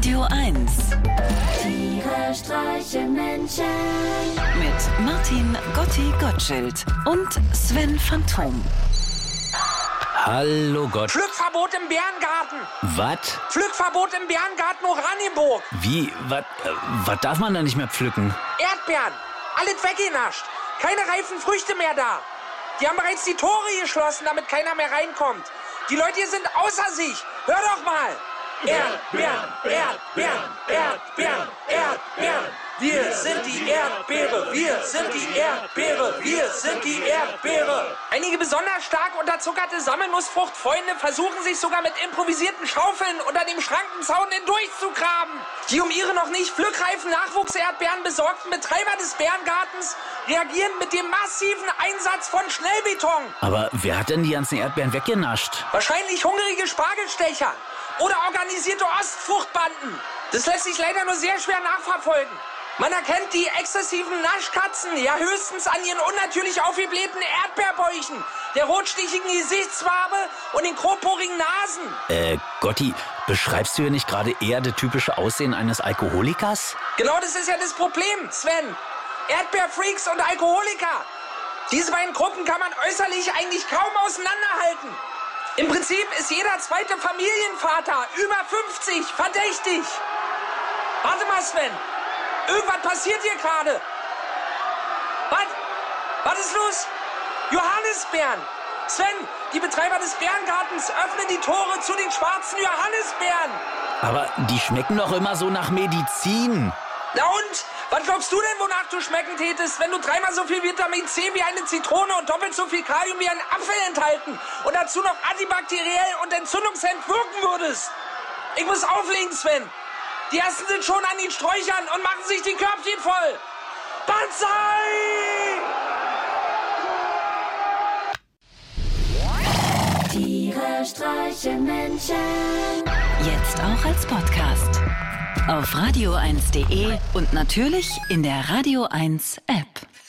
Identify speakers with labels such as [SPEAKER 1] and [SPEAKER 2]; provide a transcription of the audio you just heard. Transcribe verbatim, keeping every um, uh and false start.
[SPEAKER 1] Radio eins.
[SPEAKER 2] Tiere streichen Menschen.
[SPEAKER 1] Mit Martin Gotti Gottschild und Sven Phantom.
[SPEAKER 3] Hallo Gott.
[SPEAKER 4] Pflückverbot im Bärengarten.
[SPEAKER 3] Was?
[SPEAKER 4] Pflückverbot im Bärengarten Oranienburg.
[SPEAKER 3] Wie? Was äh, darf man da nicht mehr pflücken?
[SPEAKER 4] Erdbeeren. Alles weggenascht. Keine reifen Früchte mehr da. Die haben bereits die Tore geschlossen, damit keiner mehr reinkommt. Die Leute hier sind außer sich. Hör doch mal. Erdbeeren, Erdbeeren, Erdbeeren, Erdbeeren. Wir sind die Erdbeere, wir sind die Erdbeere, wir sind die Erdbeere. Einige besonders stark unterzuckerte Sammelnussfruchtfreunde versuchen sich sogar mit improvisierten Schaufeln unter dem Schrankenzaun hindurchzugraben. Die um ihre noch nicht pflückreifen Nachwuchserdbeeren besorgten Betreiber des Bärengartens reagieren mit dem massiven Einsatz von Schnellbeton.
[SPEAKER 3] Aber wer hat denn die ganzen Erdbeeren weggenascht?
[SPEAKER 4] Wahrscheinlich hungrige Spargelstecher oder organisierte Ostfruchtbanden. Das lässt sich leider nur sehr schwer nachverfolgen. Man erkennt die exzessiven Naschkatzen ja höchstens an ihren unnatürlich aufgeblähten Erdbeerbäuchen, der rotstichigen Gesichtsfarbe und den grobporigen Nasen.
[SPEAKER 3] Äh, Gotti, beschreibst du hier nicht gerade eher das typische Aussehen eines Alkoholikers?
[SPEAKER 4] Genau das ist ja das Problem, Sven. Erdbeerfreaks und Alkoholiker. Diese beiden Gruppen kann man äußerlich eigentlich kaum auseinanderhalten. Im Prinzip ist jeder zweite Familienvater über fünfzig verdächtig. Warte mal, Sven. Irgendwas passiert hier gerade. Was? Was ist los? Johannisbeeren. Sven, die Betreiber des Bärengartens öffnen die Tore zu den schwarzen Johannisbeeren.
[SPEAKER 3] Aber die schmecken doch immer so nach Medizin.
[SPEAKER 4] Na und? Was glaubst du denn, wonach du schmecken tätest, wenn du dreimal so viel Vitamin C wie eine Zitrone und doppelt so viel Kalium wie ein Apfel enthalten und dazu noch antibakteriell und entzündungshemmend wirken würdest? Ich muss auflegen, Sven. Die ersten sind schon an den Sträuchern und machen sich die Körbchen voll. Banzai!
[SPEAKER 2] Tiere streichen Menschen.
[SPEAKER 1] Jetzt auch als Podcast. Auf radio eins punkt de und natürlich in der Radio eins App.